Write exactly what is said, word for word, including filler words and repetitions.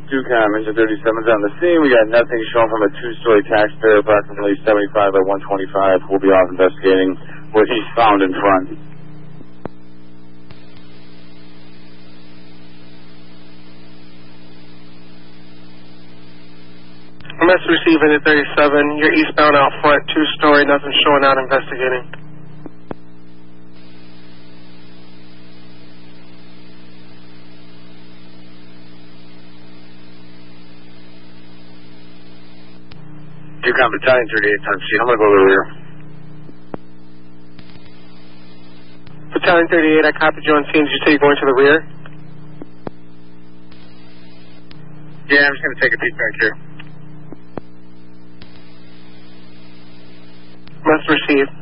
Ducom, engine thirty-seven's on the scene. We got nothing shown from a two-story taxpayer, approximately seventy-five by one twenty-five. We'll be off investigating what he's found in front. Mess receiving at thirty-seven. You're eastbound out front, two-story, nothing showing out, investigating. Ducom Battalion thirty-eight, time sheet. I'm going to go to the rear. Battalion thirty-eight, I copied you on scene. Did you say you're going to the rear? Yeah, I'm just going to take a peek back here. Must receive.